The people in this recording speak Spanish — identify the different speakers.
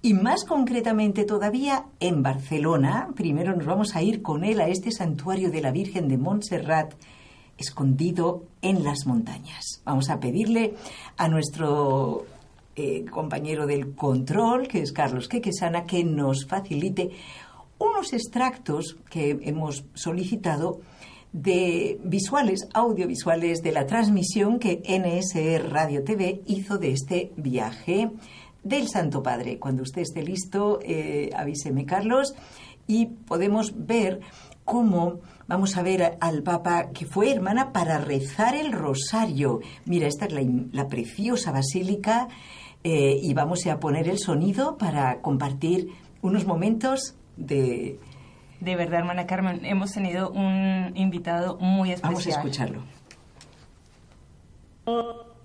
Speaker 1: y más concretamente todavía en Barcelona. Primero nos vamos a ir con él a este santuario de la Virgen de Montserrat, escondido en las montañas. Vamos a pedirle a nuestro compañero del control, que es Carlos Quequesana, que nos facilite unos extractos que hemos solicitado de visuales, audiovisuales de la transmisión que NSE Radio TV hizo de este viaje del Santo Padre. Cuando usted esté listo, avíseme, Carlos, y podemos ver cómo vamos a ver al Papa, que fue, hermana, para rezar el rosario. Mira, esta es la preciosa basílica, y vamos a poner el sonido para compartir unos momentos de...
Speaker 2: De verdad, hermana Carmen, hemos tenido un invitado muy especial.
Speaker 1: Vamos a escucharlo.